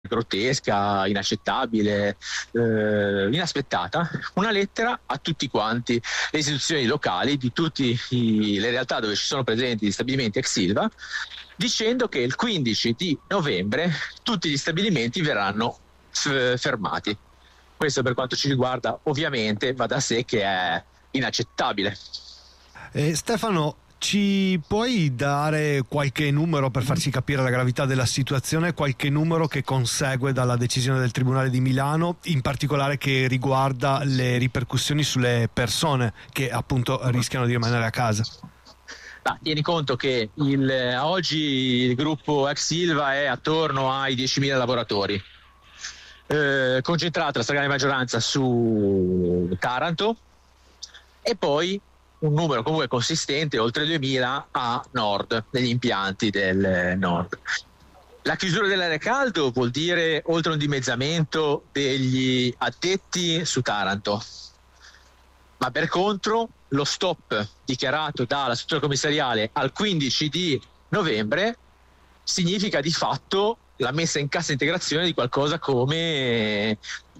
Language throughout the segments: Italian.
grottesca, inaccettabile, inaspettata, una lettera a tutti quanti le istituzioni locali di tutte le realtà dove ci sono presenti gli stabilimenti ex Ilva, dicendo che il 15 di novembre tutti gli stabilimenti verranno fermati. Questo, per quanto ci riguarda, ovviamente va da sé che è inaccettabile. Stefano, ci puoi dare qualche numero per farci capire la gravità della situazione, qualche numero che consegue dalla decisione del Tribunale di Milano, in particolare che riguarda le ripercussioni sulle persone che appunto rischiano di rimanere a casa? Tieni conto che oggi il gruppo ex Ilva è attorno ai 10.000 lavoratori, concentrata la stragrande maggioranza su Taranto, e poi un numero comunque consistente, oltre 2.000 a nord, negli impianti del nord. La chiusura dell'area caldo vuol dire oltre un dimezzamento degli addetti su Taranto, ma per contro lo stop dichiarato dalla struttura commissariale al 15 di novembre significa di fatto la messa in cassa integrazione di qualcosa come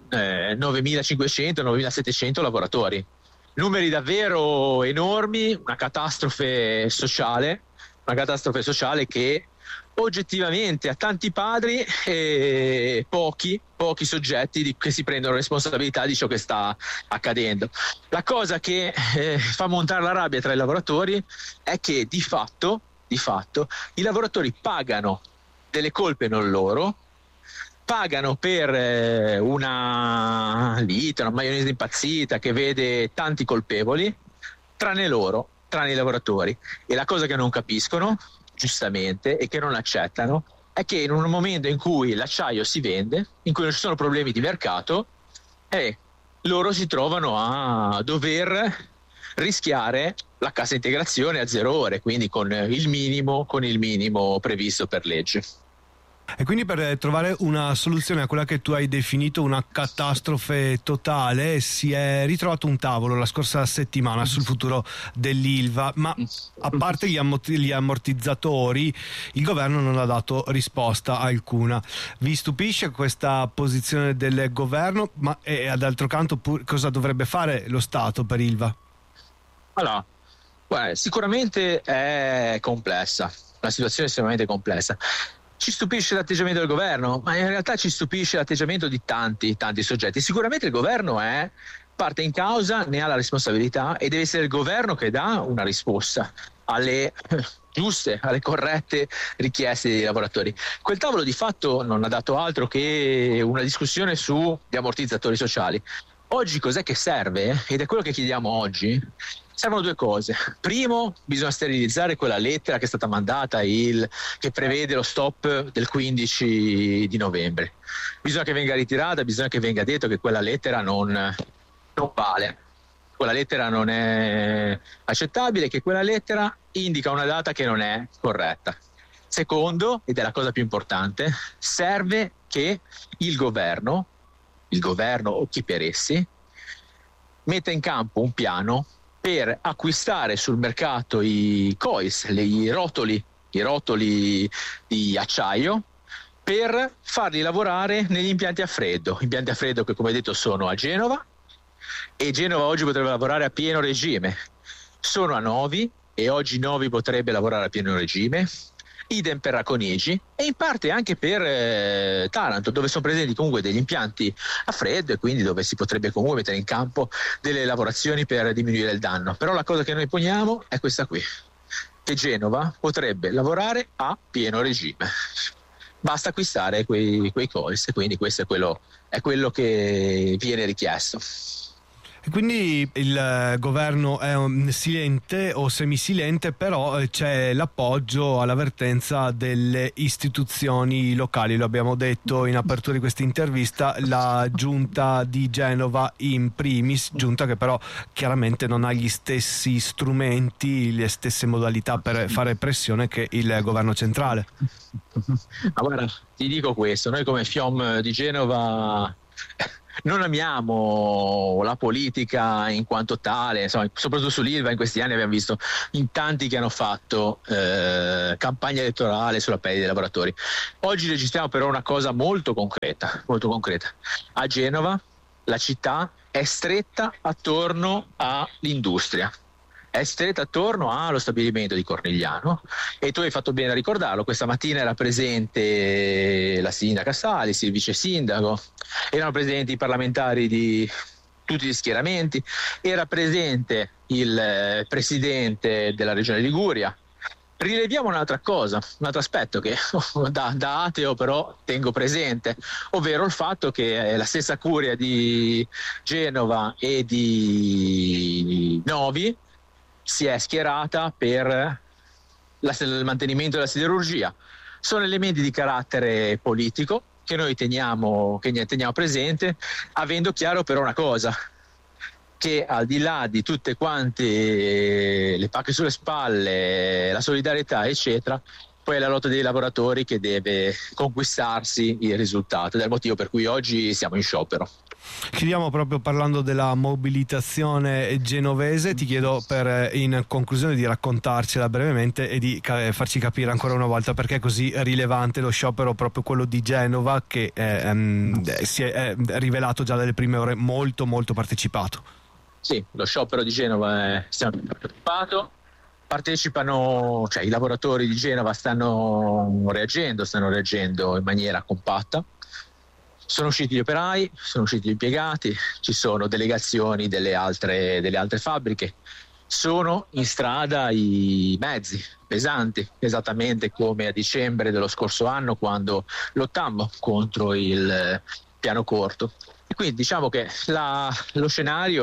9.500-9.700 lavoratori. Numeri davvero enormi, una catastrofe sociale che oggettivamente ha tanti padri e pochi soggetti che si prendono responsabilità di ciò che sta accadendo. La cosa che fa montare la rabbia tra i lavoratori è che di fatto i lavoratori pagano delle colpe non loro, pagano per una lite, una maionese impazzita che vede tanti colpevoli, tranne i lavoratori. E la cosa che non capiscono, giustamente, e che non accettano, è che in un momento in cui l'acciaio si vende, in cui non ci sono problemi di mercato, loro si trovano a dover rischiare la cassa integrazione a 0 ore, quindi con il minimo previsto per legge. E quindi per trovare una soluzione a quella che tu hai definito una catastrofe totale si è ritrovato un tavolo la scorsa settimana sul futuro dell'Ilva, ma a parte gli ammortizzatori il governo non ha dato risposta alcuna. Vi stupisce questa posizione del governo? Ma d'altro canto cosa dovrebbe fare lo Stato per Ilva? Allora, sicuramente è complessa, una situazione estremamente complessa. Ci stupisce l'atteggiamento del governo, ma in realtà ci stupisce l'atteggiamento di tanti soggetti. Sicuramente il governo è parte in causa, ne ha la responsabilità, e deve essere il governo che dà una risposta alle giuste, alle corrette richieste dei lavoratori. Quel tavolo di fatto non ha dato altro che una discussione sugli ammortizzatori sociali. Oggi cos'è che serve? Ed è quello che chiediamo oggi. Servono 2 cose. Primo, bisogna sterilizzare quella lettera che è stata mandata che prevede lo stop del 15 di novembre. Bisogna che venga ritirata, bisogna che venga detto che quella lettera non vale. Quella lettera non è accettabile, che quella lettera indica una data che non è corretta. Secondo, ed è la cosa più importante, serve che il governo o chi per essi metta in campo un piano per acquistare sul mercato i coils, i rotoli di acciaio, per farli lavorare negli impianti a freddo che, come detto, sono a Genova, e Genova oggi potrebbe lavorare a pieno regime. Sono a Novi, e oggi Novi potrebbe lavorare a pieno regime. Idem per Racconigi, e in parte anche per Taranto, dove sono presenti comunque degli impianti a freddo, e quindi dove si potrebbe comunque mettere in campo delle lavorazioni per diminuire il danno. Però la cosa che noi poniamo è questa qui, che Genova potrebbe lavorare a pieno regime. Basta acquistare quei coils, e quindi questo è quello che viene richiesto. E quindi il governo è silente o semisilente, però c'è l'appoggio all'avvertenza delle istituzioni locali. Lo abbiamo detto in apertura di questa intervista, la giunta di Genova in primis, giunta che però chiaramente non ha gli stessi strumenti, le stesse modalità per fare pressione che il governo centrale. Ma guarda, ti dico questo, noi come FIOM di Genova non amiamo la politica in quanto tale, insomma, soprattutto sull'Ilva in questi anni abbiamo visto in tanti che hanno fatto campagna elettorale sulla pelle dei lavoratori. Oggi registriamo però una cosa molto concreta. concreta, molto concreta. A Genova la città è stretta attorno all'industria, è stretta attorno allo stabilimento di Cornigliano, e tu hai fatto bene a ricordarlo. Questa mattina era presente la sindaca Salis, il vice sindaco, erano presenti i parlamentari di tutti gli schieramenti, era presente il presidente della regione Liguria. Rileviamo un'altra cosa, un altro aspetto che da ateo però tengo presente, ovvero il fatto che la stessa curia di Genova e di Novi si è schierata per il mantenimento della siderurgia. Sono elementi di carattere politico che noi teniamo presente, avendo chiaro però una cosa, che al di là di tutte quante le pacche sulle spalle, la solidarietà eccetera, poi è la lotta dei lavoratori che deve conquistarsi il risultato, ed è il motivo per cui oggi siamo in sciopero. Chiudiamo proprio parlando della mobilitazione genovese. Ti chiedo in conclusione di raccontarcela brevemente e di farci capire ancora una volta perché è così rilevante lo sciopero, proprio quello di Genova, che si è rivelato già dalle prime ore molto molto partecipato. Sì, lo sciopero di Genova è partecipato, partecipano, cioè i lavoratori di Genova stanno reagendo in maniera compatta. Sono usciti gli operai, sono usciti gli impiegati, ci sono delegazioni delle altre fabbriche, sono in strada i mezzi pesanti, esattamente come a dicembre dello scorso anno, quando lottammo contro il piano corto. E quindi diciamo che lo scenario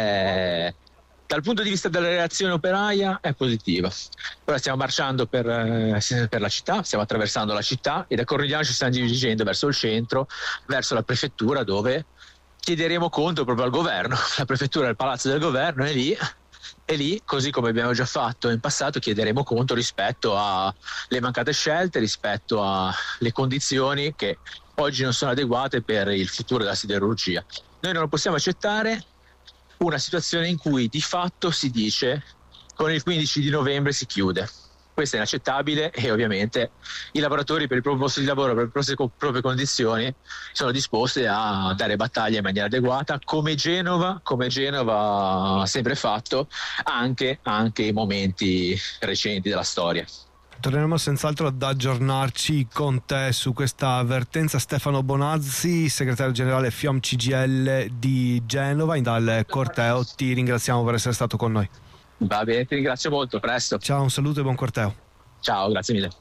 è, dal punto di vista della reazione operaia, è positiva. Ora stiamo marciando per la città, stiamo attraversando la città, e da Cornigliano ci stiamo dirigendo verso il centro, verso la prefettura, dove chiederemo conto proprio al governo. La prefettura è il palazzo del governo, è lì, così come abbiamo già fatto in passato, chiederemo conto rispetto alle mancate scelte, rispetto alle condizioni che oggi non sono adeguate per il futuro della siderurgia. Noi non possiamo accettare una situazione in cui di fatto si dice con il 15 di novembre si chiude. Questo è inaccettabile, e ovviamente i lavoratori, per il proprio posto di lavoro, per le proprie condizioni, sono disposti a dare battaglia in maniera adeguata, come Genova ha sempre fatto anche in momenti recenti della storia. Torneremo senz'altro ad aggiornarci con te su questa avvertenza. Stefano Bonazzi, segretario generale FIOM CGIL di Genova, dal corteo, ti ringraziamo per essere stato con noi. Va bene, ti ringrazio molto, presto. Ciao, un saluto e buon corteo. Ciao, grazie mille.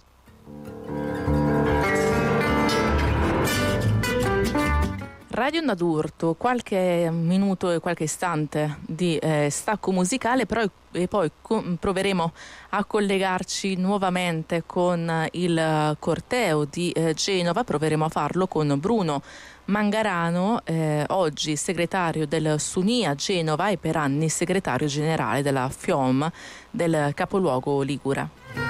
Radio Onda d'Urto, qualche minuto e qualche istante di stacco musicale, però e poi proveremo a collegarci nuovamente con il corteo di Genova. Proveremo a farlo con Bruno Mangarano, oggi segretario del SUNIA Genova e per anni segretario generale della FIOM del capoluogo ligure.